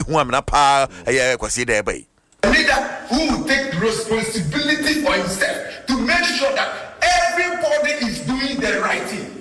hu amna pa kwase da bai. A leader who will take responsibility for himself to make sure that everybody is doing the right thing.